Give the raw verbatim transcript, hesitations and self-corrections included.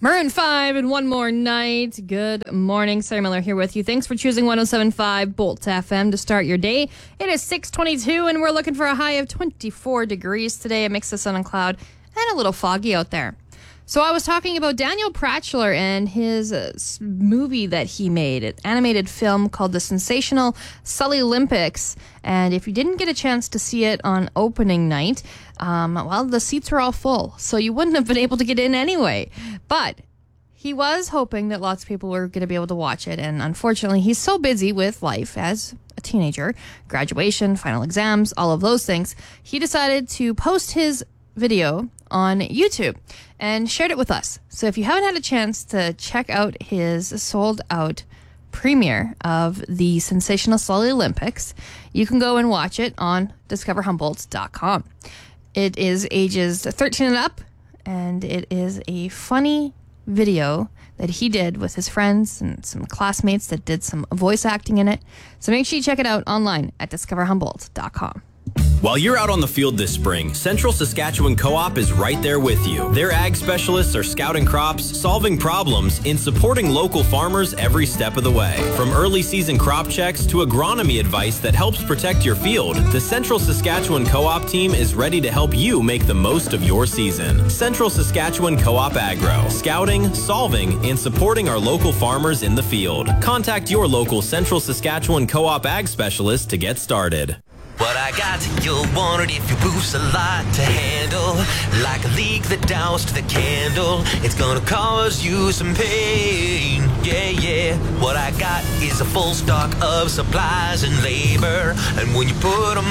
Maroon five and One More Night. Good morning. Sarah Miller here with you. Thanks for choosing one oh seven point five Bolt F M to start your day. It is six twenty-two and we're looking for a high of twenty-four degrees today. A mix of sun and cloud and a little foggy out there. So I was talking about Daniel Pratchler and his uh, movie that he made, an animated film called The Sensational Sully Olympics. And if you didn't get a chance to see it on opening night, um, well, the seats were all full, so you wouldn't have been able to get in anyway. But he was hoping that lots of people were going to be able to watch it. And unfortunately, he's so busy with life as a teenager, graduation, final exams, all of those things. He decided to post his video on YouTube and shared it with us. So if you haven't had a chance to check out his sold out premiere of the Sensational Sully Olympics, you can go and watch it on discover humboldt dot com. It is ages thirteen and up, and it is a funny video that he did with his friends and some classmates that did some voice acting in it. So make sure you check it out online at discover humboldt dot com. While you're out on the field this spring, Central Saskatchewan Co-op is right there with you. Their ag specialists are scouting crops, solving problems, and supporting local farmers every step of the way. From early season crop checks to agronomy advice that helps protect your field, the Central Saskatchewan Co-op team is ready to help you make the most of your season. Central Saskatchewan Co-op Agro, scouting, solving, and supporting our local farmers in the field. Contact your local Central Saskatchewan Co-op Ag specialist to get started. What I got, you'll want it if your roof's a lot to handle. Like a leak that doused the candle, it's gonna cause you some pain. Yeah, yeah. What I got is a full stock of supplies and labor, and when you put them